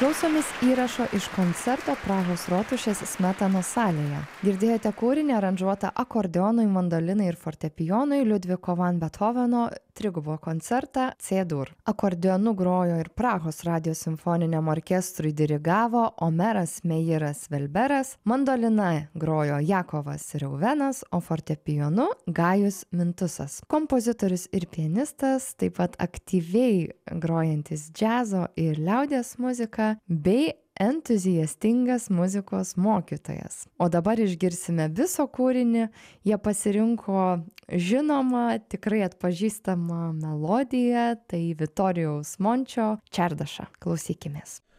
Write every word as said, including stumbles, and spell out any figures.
Klausomės įrašo iš koncerto Prahos rotušės Smetanos salėje. Girdėjote kūrinį aranžuotą akordeonui, mandolinai ir fortepijonui Liudviko van Bethoveno trigubo koncertą C-dur. Akordeonu grojo ir Prahos radijo simfoniniam orkestrui dirigavo Omeras Meiras Velberas, mandolina grojo Jakovas Reuvenas, o fortepijonu Gajus Mintusas. Kompozitorius ir pianistas, taip pat aktyviai grojantis džiazo ir liaudies muziką, bei entuziastingas muzikos mokytojas. O dabar išgirsime viso kūrinį. Jie pasirinko žinomą, tikrai atpažįstamą melodiją, tai Vitorijaus Mončio Čerdaša. Klausykimės.